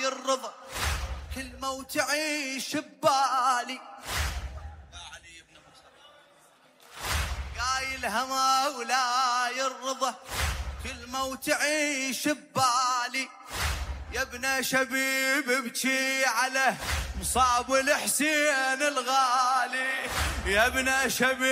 الرضا كل موت يعيش ببالي قايلها مولاي الرضا كل موت يعيش ببالي يا ابن شبيب ابكي على مصاب الحسين الغالي يا ابن شبيب